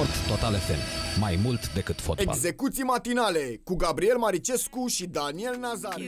Sport Total FM. Mai mult decât fotbal. Execuții matinale cu Gabriel Maricescu și Daniel Nazare.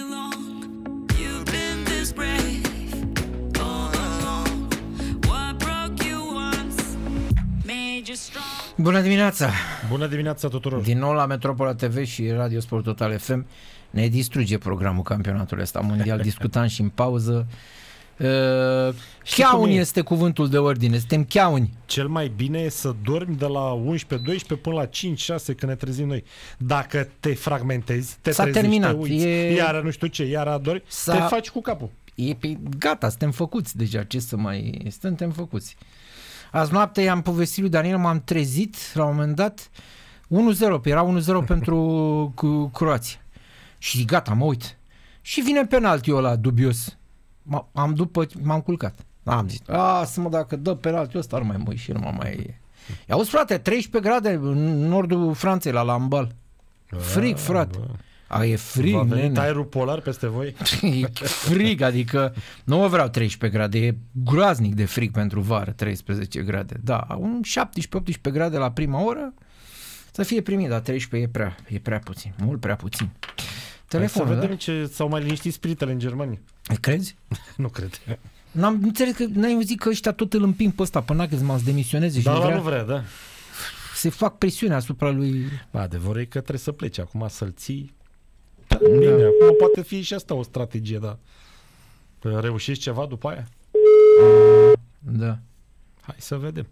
Bună dimineața! Bună dimineața tuturor! Din nou la Metropola TV și Radio Sport Total FM. Ne distruge programul campionatului ăsta mondial. Discutam și în pauză. Cheauni este cuvântul de ordine. Suntem cheauni. Cel mai bine e să dormi de la 11-12 până la 5-6 când ne trezim noi. Dacă te fragmentezi, te S-a trezești, terminat. te uiți, iară nu știu ce, iară adori, te faci cu capul. Gata, suntem făcuți deja. Ce să mai... Suntem făcuți. Azi noapte i-am povestit lui Daniel, m-am trezit la un moment dat 1-0, era 1-0 pentru Croația. Și gata, mă uit. Și vine penaltiul ăla dubios. M-am culcat. Am zis, să mă, dacă dă penaltiul ăsta, ar mai mă și nu mă mai... Auzi, frate, 13 grade în nordul Franței, la Lamballe. Frig, frate. E frig, va veni nene. aerul polar peste voi? E frig, adică nu mă vreau 13 grade, e groaznic de frig pentru vară, 13 grade. Da, un 17-18 grade la prima oră să fie primit, dar 13 e prea puțin, mult prea puțin. Telefonul, să vedem ce s-au mai liniștit spiritele în Germania. Crezi? Nu cred. N-am înțeles că n-ai auzit că ăștia tot îl împing pe ăsta, până când să demisioneze. Dar și nu vrea, da. Se fac presiune asupra lui. Adevărul e că trebuie să plece acum, să-l ții. Da, bine, acum poate fi și asta o strategie, dar reușești ceva după aia? Da. Hai să vedem.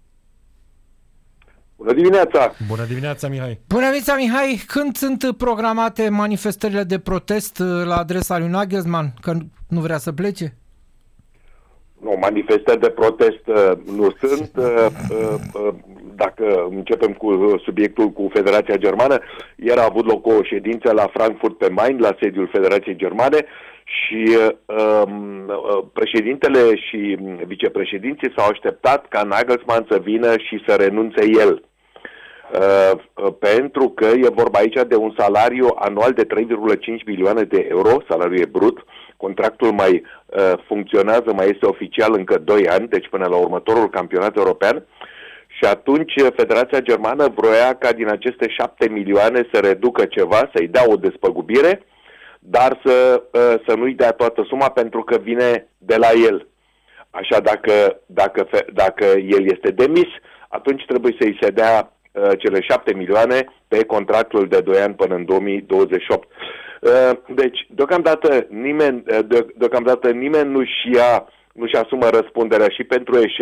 Bună dimineața! Bună dimineața, Mihai! Bună dimineața, Mihai! Când sunt programate manifestările de protest la adresa lui Nagelsmann? Că nu vrea să plece? Nu, manifestări de protest nu sunt. Dacă începem cu subiectul cu Federația Germană, ieri a avut loc o ședință la Frankfurt pe Main, la sediul Federației Germane, și președintele și vicepreședinții s-au așteptat ca Nagelsmann să vină și să renunțe el. Pentru că e vorba aici de un salariu anual de 3,5 milioane de euro, salariul e brut, contractul mai funcționează, mai este oficial încă 2 ani, deci până la următorul campionat european, și atunci Federația Germană vroia ca din aceste 7 milioane să reducă ceva, să-i dea o despăgubire, dar să nu-i dea toată suma pentru că vine de la el. Așa, dacă el este demis, atunci trebuie să-i se dea cele 7 milioane pe contractul de 2 ani până în 2028. Deci, deocamdată nimeni nu-și asumă răspunderea și pentru eșec